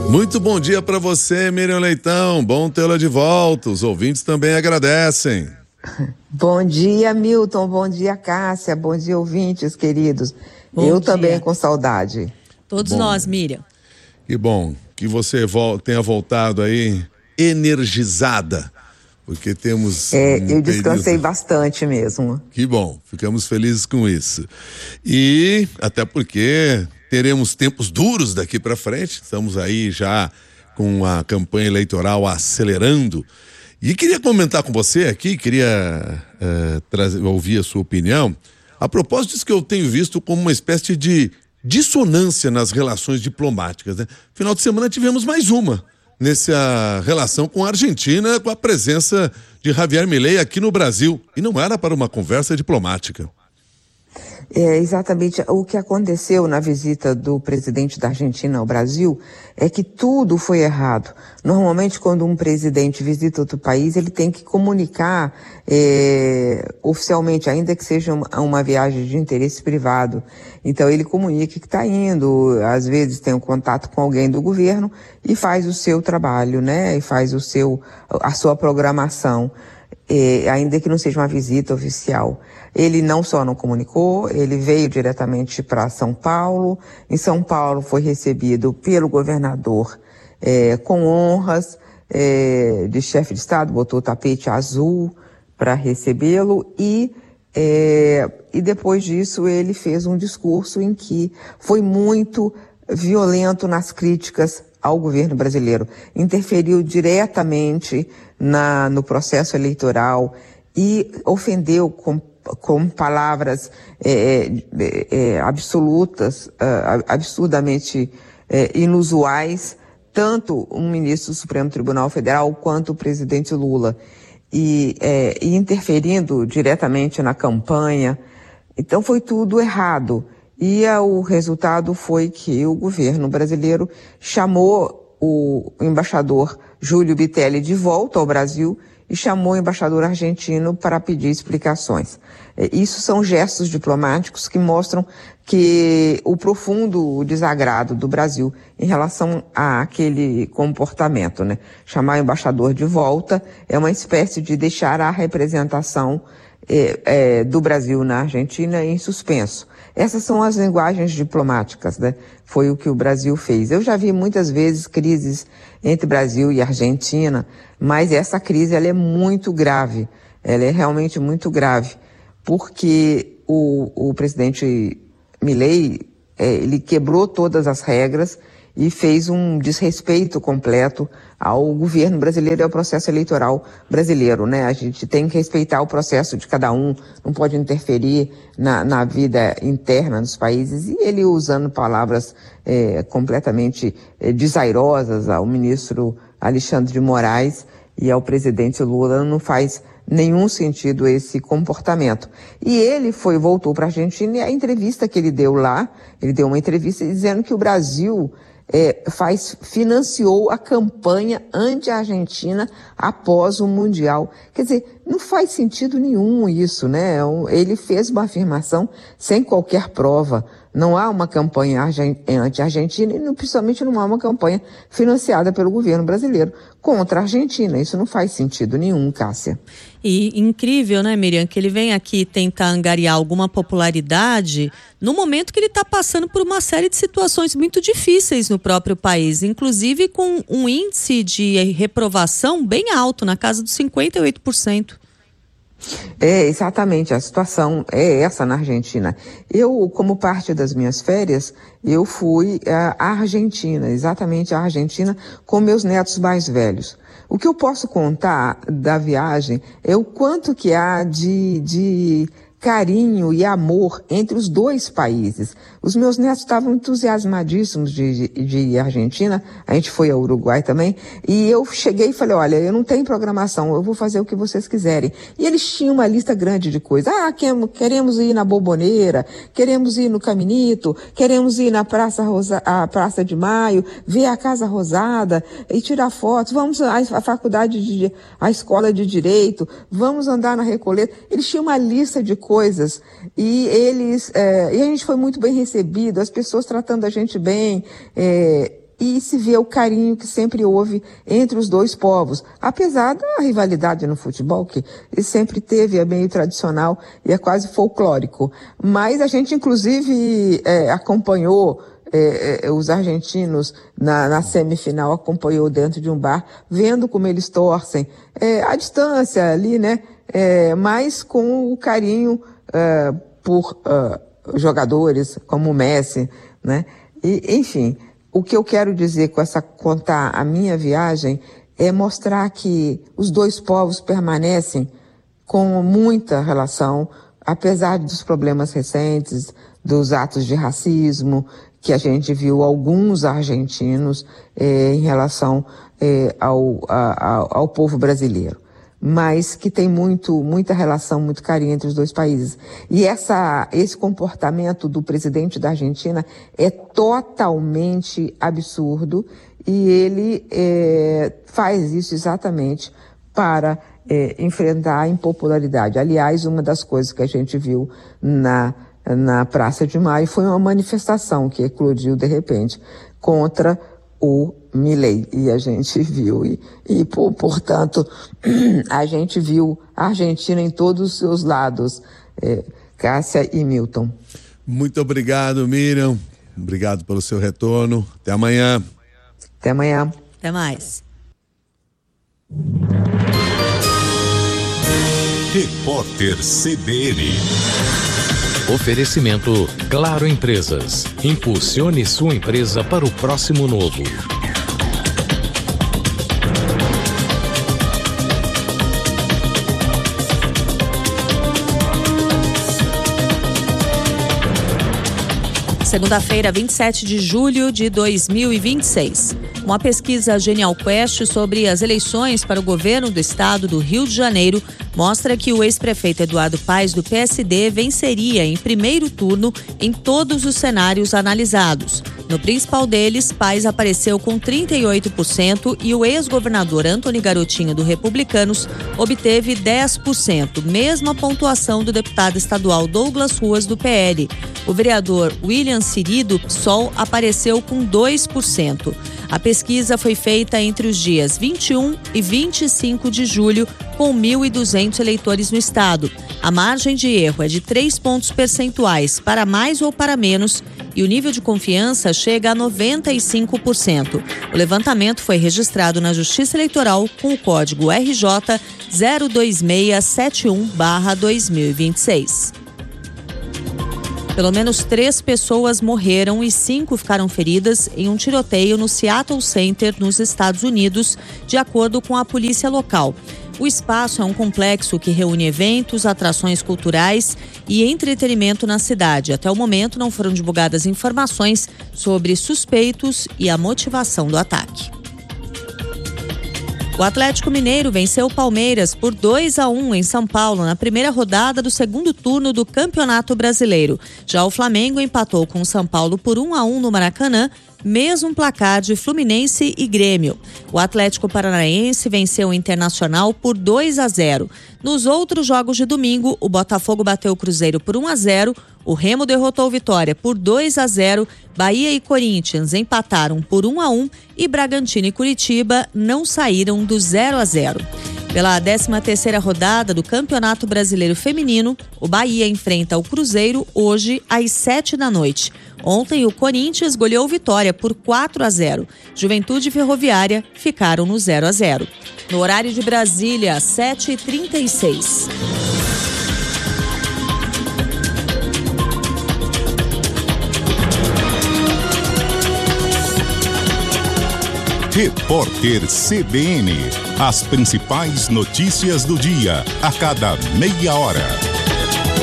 Muito bom dia para você, Miriam Leitão. Bom tê-la de volta. Os ouvintes também agradecem. Bom dia, Milton. Bom dia, Cássia. Bom dia, ouvintes queridos. Bom Eu dia. também com saudade. Todos nós, Miriam. Que bom que você tenha voltado aí energizada, porque temos eu descansei bastante mesmo. Que bom, ficamos felizes com isso. E até porque teremos tempos duros daqui para frente, estamos aí já com a campanha eleitoral acelerando. E queria comentar com você aqui, queria ouvir a sua opinião, a propósito disso que eu tenho visto como uma espécie de dissonância nas relações diplomáticas, né? Final de semana tivemos mais uma nessa relação com a Argentina, com a presença de Javier Milei aqui no Brasil. E não era para uma conversa diplomática. Exatamente. O que aconteceu na visita do presidente da Argentina ao Brasil é que tudo foi errado. Normalmente, quando um presidente visita outro país, ele tem que comunicar oficialmente, ainda que seja uma viagem de interesse privado. Então, ele comunica que está indo, às vezes tem um contato com alguém do governo e faz o seu trabalho, né? E faz a sua programação. Ainda que não seja uma visita oficial. Ele não só não comunicou, ele veio diretamente para São Paulo. Em São Paulo foi recebido pelo governador com honras de chefe de Estado, botou o tapete azul para recebê-lo e depois disso ele fez um discurso em que foi muito violento nas críticas ao governo brasileiro, interferiu diretamente no processo eleitoral e ofendeu com palavras absurdamente inusuais, tanto um ministro do Supremo Tribunal Federal quanto o presidente Lula, e interferindo diretamente na campanha. Então foi tudo errado. E o resultado foi que o governo brasileiro chamou o embaixador Júlio Bitelli de volta ao Brasil e chamou o embaixador argentino para pedir explicações. Isso são gestos diplomáticos que mostram que o profundo desagrado do Brasil em relação àquele comportamento, né? Chamar o embaixador de volta é uma espécie de deixar a representação do Brasil na Argentina em suspenso. Essas são as linguagens diplomáticas, né? Foi o que o Brasil fez. Eu já vi muitas vezes crises entre Brasil e Argentina, mas essa crise ela é muito grave. Ela é realmente muito grave, porque o presidente Milei, ele quebrou todas as regras e fez um desrespeito completo ao governo brasileiro e ao processo eleitoral brasileiro, né? A gente tem que respeitar o processo de cada um, não pode interferir na vida interna dos países. E ele usando palavras completamente desairosas ao ministro Alexandre de Moraes e ao presidente Lula, não faz nenhum sentido esse comportamento. E ele voltou para a Argentina, e a entrevista que ele deu lá, ele deu uma entrevista dizendo que o Brasil financiou a campanha anti-Argentina após o Mundial. Quer dizer, não faz sentido nenhum isso, né? Ele fez uma afirmação sem qualquer prova. Não há uma campanha anti-Argentina e principalmente não há uma campanha financiada pelo governo brasileiro contra a Argentina. Isso não faz sentido nenhum, Cássia. E incrível, né, Miriam, que ele vem aqui tentar angariar alguma popularidade no momento que ele está passando por uma série de situações muito difíceis no próprio país, inclusive com um índice de reprovação bem alto, na casa dos 58%. Exatamente, a situação é essa na Argentina. Eu, como parte das minhas férias, eu fui à Argentina, exatamente à Argentina, com meus netos mais velhos. O que eu posso contar da viagem é o quanto que há de carinho e amor entre os dois países. Os meus netos estavam entusiasmadíssimos de ir à Argentina, a gente foi ao Uruguai também, e eu cheguei e falei, olha, eu não tenho programação, eu vou fazer o que vocês quiserem. E eles tinham uma lista grande de coisas. Queremos ir na Bombonera, queremos ir no Caminito, queremos ir na Praça de Maio, ver a Casa Rosada e tirar fotos, vamos à faculdade, à escola de Direito, vamos andar na Recoleta. Eles tinham uma lista de coisas e a gente foi muito bem recebido, as pessoas tratando a gente bem, e se vê o carinho que sempre houve entre os dois povos, apesar da rivalidade no futebol, que sempre teve, é meio tradicional e é quase folclórico. Mas a gente, inclusive, acompanhou os argentinos na semifinal, acompanhou dentro de um bar, vendo como eles torcem, à distância ali, né? Mas com o carinho por jogadores como o Messi, né? E, enfim, o que eu quero dizer com contar a minha viagem é mostrar que os dois povos permanecem com muita relação, apesar dos problemas recentes, dos atos de racismo, que a gente viu alguns argentinos em relação ao povo brasileiro, mas que tem muita relação, muito carinho entre os dois países. E esse comportamento do presidente da Argentina é totalmente absurdo, e ele faz isso exatamente para enfrentar a impopularidade. Aliás, uma das coisas que a gente viu na Praça de Maio foi uma manifestação que eclodiu de repente contra o Milei, e a gente viu, portanto, a gente viu a Argentina em todos os seus lados, Cássia e Milton. Muito obrigado, Miriam, obrigado pelo seu retorno, até amanhã. Até amanhã. Até mais. Repórter CBN. Oferecimento Claro Empresas. Impulsione sua empresa para o próximo novo. Segunda-feira, 27 de julho de 2026. Uma pesquisa Genial Quest sobre as eleições para o governo do estado do Rio de Janeiro mostra que o ex-prefeito Eduardo Paes, do PSD, venceria em primeiro turno em todos os cenários analisados. No principal deles, Paes apareceu com 38% e o ex-governador Antony Garotinho, do Republicanos, obteve 10%, mesma pontuação do deputado estadual Douglas Ruas, do PL. O vereador William Siri, do PSOL, apareceu com 2%. A pesquisa foi feita entre os dias 21 e 25 de julho, com 1.200 eleitores no estado. A margem de erro é de 3 pontos percentuais, para mais ou para menos, e o nível de confiança chega a 95%. O levantamento foi registrado na Justiça Eleitoral com o código RJ 02671/2026. Pelo menos 3 pessoas morreram e 5 ficaram feridas em um tiroteio no Seattle Center, nos Estados Unidos, de acordo com a polícia local. O espaço é um complexo que reúne eventos, atrações culturais e entretenimento na cidade. Até o momento não foram divulgadas informações sobre suspeitos e a motivação do ataque. O Atlético Mineiro venceu o Palmeiras por 2-1 em São Paulo na primeira rodada do segundo turno do Campeonato Brasileiro. Já o Flamengo empatou com o São Paulo por 1-1 no Maracanã, mesmo placar de Fluminense e Grêmio. O Atlético Paranaense venceu o Internacional por 2-0. Nos outros jogos de domingo, o Botafogo bateu o Cruzeiro por 1-0, o Remo derrotou o Vitória por 2-0, Bahia e Corinthians empataram por 1-1 e Bragantino e Curitiba não saíram do 0-0. Pela 13ª rodada do Campeonato Brasileiro Feminino, o Bahia enfrenta o Cruzeiro hoje às 19h. Ontem, o Corinthians goleou Vitória por 4-0. Juventude e Ferroviária ficaram no 0-0. No horário de Brasília, 7h36. Repórter CBN. As principais notícias do dia, a cada meia hora.